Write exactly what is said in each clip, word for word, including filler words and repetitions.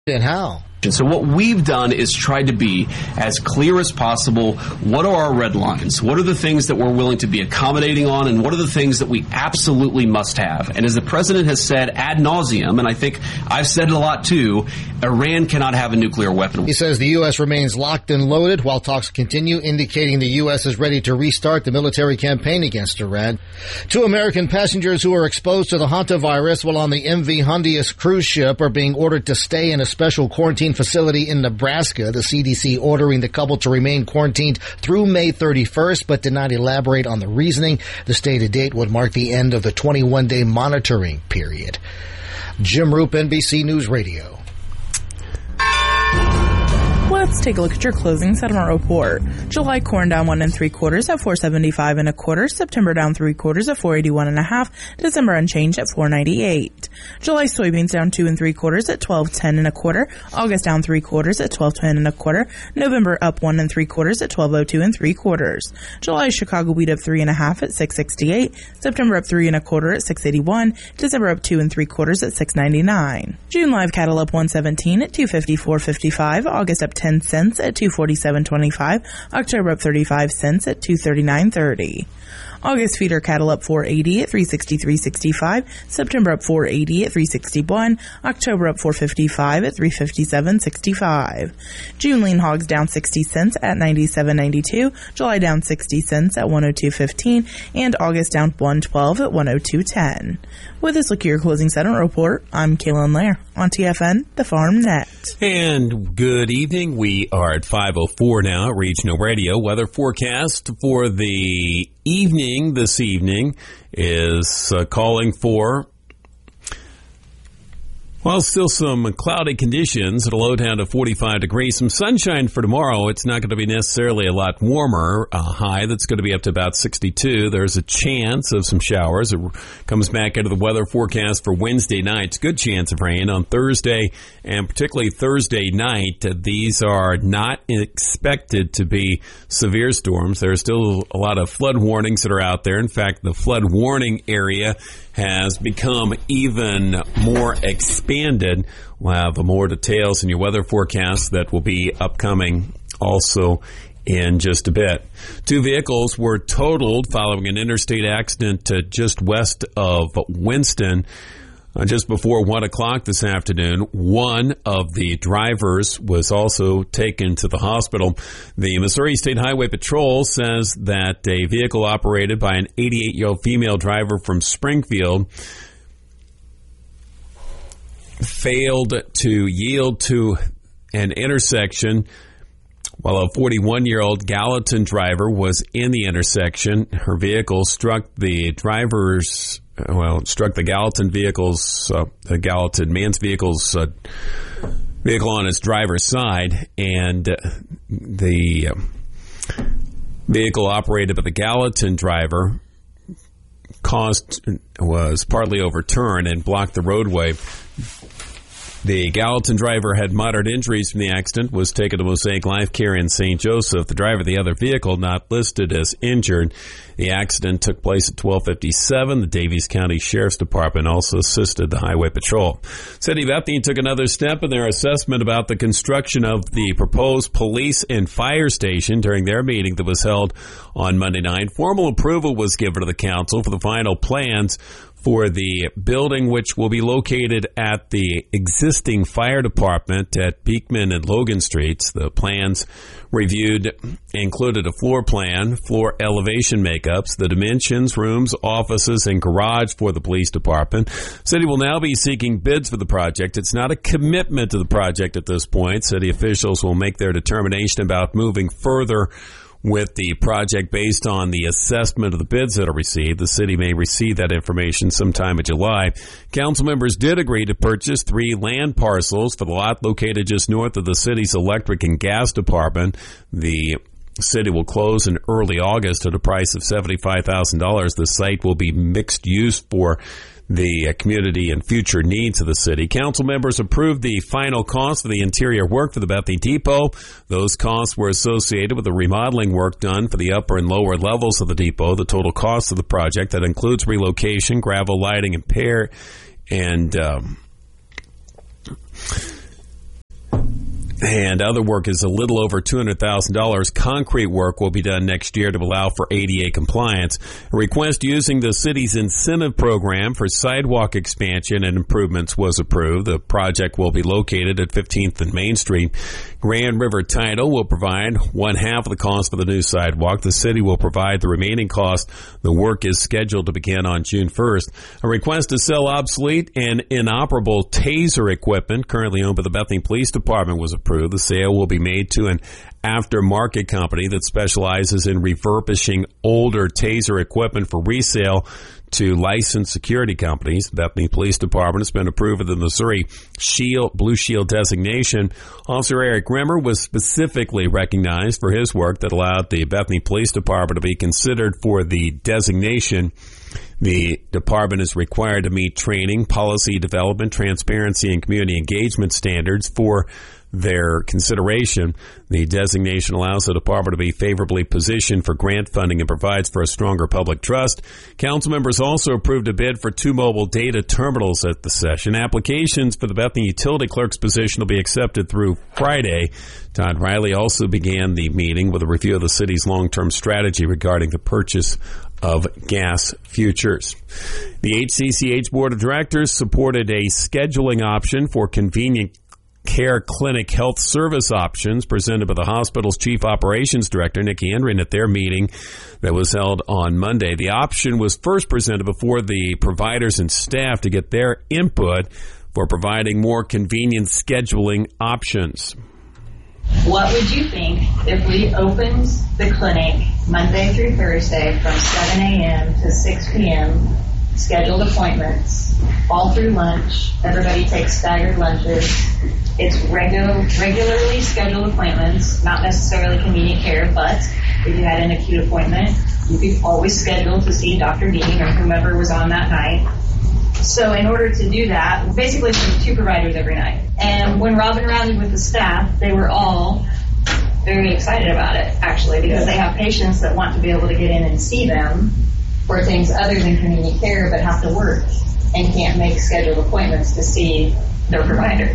And how? So what we've done is tried to be as clear as possible. What are our red lines? What are the things that we're willing to be accommodating on? And what are the things that we absolutely must have? And as the president has said ad nauseum, and I think I've said it a lot too, Iran cannot have a nuclear weapon. He says the U S remains locked and loaded while talks continue, indicating the U S is ready to restart the military campaign against Iran. Two American passengers who were exposed to the hantavirus while on the M V Hondius cruise ship are being ordered to stay in a special quarantine facility in Nebraska. The C D C ordering the couple to remain quarantined through May thirty-first, but did not elaborate on the reasoning. The stated date would mark the end of the twenty-one day monitoring period. Jim Roop, N B C News Radio. Let's take a look at your closing settlement report. July corn down one and three quarters at four seventy-five and a quarter. September down three quarters at four eighty-one and a half. December unchanged at four ninety-eight. July soybeans down two and three quarters at twelve ten and a quarter. August down three quarters at twelve ten and a quarter. November up one and three quarters at twelve oh two and three quarters. July Chicago wheat up three and a half at six sixty-eight. September up three and a quarter at six eighty-one. December up two and three quarters at six ninety-nine. June live cattle up one seventeen at two fifty-four fifty-five. August up ten cents at two forty-seven twenty-five. October up thirty-five cents at two thirty-nine thirty. August feeder cattle up four eighty at three sixty-three sixty-five. September up four eighty at three sixty-one. October up four fifty-five at three fifty-seven sixty-five. June lean hogs down sixty cents at ninety-seven ninety-two. July down sixty cents at one oh two fifteen. And August down one twelve at one oh two ten. With this look at your closing settlement report, I'm Kaylin Lair on T F N, the Farm Net. And good evening. We are at five oh four now at Regional Radio. Weather forecast for the evening this evening is uh, calling for, well, still some cloudy conditions. It'll low down to forty-five degrees. Some sunshine for tomorrow. It's not going to be necessarily a lot warmer. A high that's going to be up to about sixty-two. There's a chance of some showers. It comes back into the weather forecast for Wednesday night. Good chance of rain on Thursday, and particularly Thursday night. These are not expected to be severe storms. There are still a lot of flood warnings that are out there. In fact, the flood warning area has become even more expanded. We'll have more details in your weather forecast that will be upcoming also in just a bit. Two vehicles were totaled following an interstate accident uh, just west of Winston. Uh, just before one o'clock this afternoon, one of the drivers was also taken to the hospital. The Missouri State Highway Patrol says that a vehicle operated by an eighty-eight-year-old female driver from Springfield failed to yield to an intersection while a forty-one-year-old Gallatin driver was in the intersection. Her vehicle struck the driver's Well, it struck the Gallatin vehicle's, uh, the Gallatin man's vehicle's uh, vehicle on its driver's side, and uh, the uh, vehicle operated by the Gallatin driver caused was partly overturned and blocked the roadway. The Gallatin driver had moderate injuries from the accident, was taken to Mosaic Life Care in Saint Joseph. The driver of the other vehicle not listed as injured. The accident took place at twelve fifty-seven. The Davies County Sheriff's Department also assisted the Highway Patrol. City of Bethany took another step in their assessment about the construction of the proposed police and fire station during their meeting that was held on Monday night. Formal approval was given to the council for the final plans for the building, which will be located at the existing fire department at Beekman and Logan Streets. The plans reviewed included a floor plan, floor elevation makeups, the dimensions, rooms, offices, and garage for the police department. City will now be seeking bids for the project. It's not a commitment to the project at this point. City officials will make their determination about moving further with the project based on the assessment of the bids that are received. The city may receive that information sometime in July. Council members did agree to purchase three land parcels for the lot located just north of the city's electric and gas department. The city will close in early August at a price of seventy-five thousand dollars. The site will be mixed use for the community and future needs of the city. Council members approved the final cost for the interior work for the Bethany Depot. Those costs were associated with the remodeling work done for the upper and lower levels of the depot. The total cost of the project, that includes relocation, gravel lighting, and repair, and um, And other work is a little over two hundred thousand dollars. Concrete work will be done next year to allow for A D A compliance. A request using the city's incentive program for sidewalk expansion and improvements was approved. The project will be located at fifteenth and Main Street. Grand River Title will provide one half of the cost for the new sidewalk. The city will provide the remaining cost. The work is scheduled to begin on June first. A request to sell obsolete and inoperable taser equipment currently owned by the Bethany Police Department was approved. The sale will be made to an aftermarket company that specializes in refurbishing older taser equipment for resale to licensed security companies. The Bethany Police Department has been approved of the Missouri Shield, Blue Shield designation. Officer Eric Rimmer was specifically recognized for his work that allowed the Bethany Police Department to be considered for the designation. The department is required to meet training, policy development, transparency, and community engagement standards for their consideration. The designation allows the department to be favorably positioned for grant funding and provides for a stronger public trust. Council members also approved a bid for two mobile data terminals at the session. Applications for the Bethany utility clerk's position will be accepted through Friday. Todd Riley also began the meeting with a review of the city's long-term strategy regarding the purchase of gas futures. The H C C H Board of Directors supported a scheduling option for convenient care clinic health service options presented by the hospital's chief operations director, Nikki Enrin, at their meeting that was held on Monday. The option was first presented before the providers and staff to get their input for providing more convenient scheduling options. What would you think if we opened the clinic Monday through Thursday from seven a.m. to six p.m., scheduled appointments, all through lunch, everybody takes staggered lunches, it's regular, regularly scheduled appointments, not necessarily convenient care, but if you had an acute appointment, you could always schedule to see Doctor Dean or whomever was on that night. So in order to do that, basically two providers every night. And when Robin rallied with the staff, they were all very excited about it, actually, because they have patients that want to be able to get in and see them for things other than convenient care, but have to work and can't make scheduled appointments to see their provider.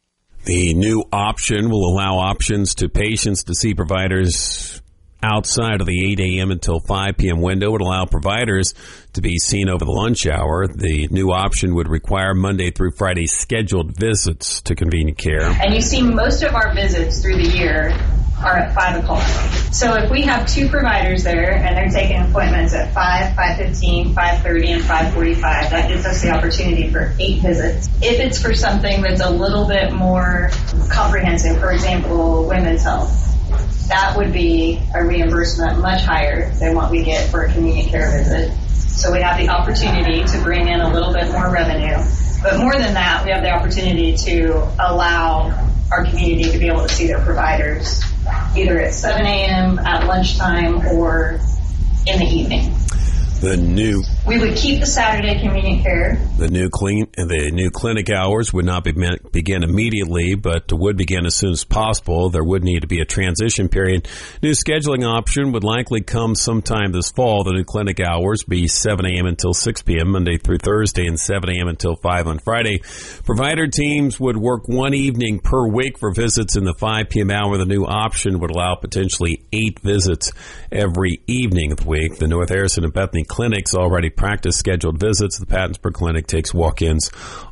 The new option will allow options to patients to see providers outside of the eight a.m. until five p.m. window. Would allow providers to be seen over the lunch hour. The new option would require Monday through Friday scheduled visits to convenient care. And you see most of our visits through the year are at five o'clock. So if we have two providers there and they're taking appointments at five, five fifteen, five thirty, and five forty-five, that gives us the opportunity for eight visits. If it's for something that's a little bit more comprehensive, for example, women's health, that would be a reimbursement much higher than what we get for a convenient care visit. So we have the opportunity to bring in a little bit more revenue. But more than that, we have the opportunity to allow our community to be able to see their providers either at seven a.m., at lunchtime, or in the evening. The new we would keep the Saturday convenient care. The new clean the new clinic hours would not be, begin immediately, but would begin as soon as possible. There would need to be a transition period. New scheduling option would likely come sometime this fall. The new clinic hours be seven a.m. until six p.m. Monday through Thursday and seven a.m. until five on Friday. Provider teams would work one evening per week for visits in the five p.m. hour. The new option would allow potentially eight visits every evening of the week. The North Harrison and Bethany clinics already practice scheduled visits. The Pattonsburg Clinic takes walk-ins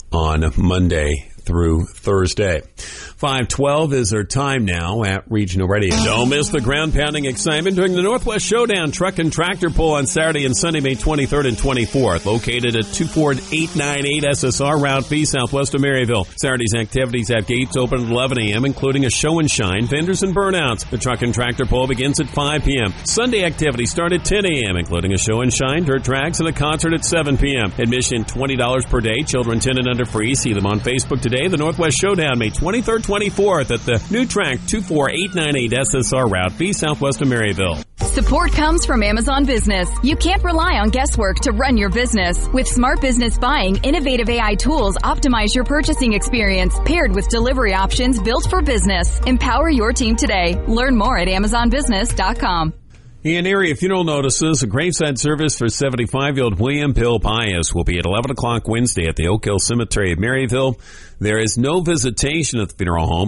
on Monday through Thursday. five twelve is our time now at Regional Radio. Don't miss the ground-pounding excitement during the Northwest Showdown Truck and Tractor Pull on Saturday and Sunday, May twenty-third and twenty-fourth. Located at two four eight nine eight S S R Route B, southwest of Maryville. Saturday's activities have gates open at eleven a.m., including a show and shine, vendors, and burnouts. The Truck and Tractor Pull begins at five p.m. Sunday activities start at ten a.m., including a show and shine, dirt tracks, and a concert at seven p.m. Admission twenty dollars per day. Children ten and under free. See them on Facebook today. The Northwest Showdown, May twenty-third, twenty-fourth at the new track two four eight nine eight S S R Route B, southwest of Maryville. Support comes from Amazon Business. You can't rely on guesswork to run your business. With Smart Business Buying, innovative A I tools optimize your purchasing experience, paired with delivery options built for business. Empower your team today. Learn more at amazon business dot com. In area funeral notices, a graveside service for seventy-five-year-old William Bill Pius will be at eleven o'clock Wednesday at the Oak Hill Cemetery of Maryville. There is no visitation at the funeral home.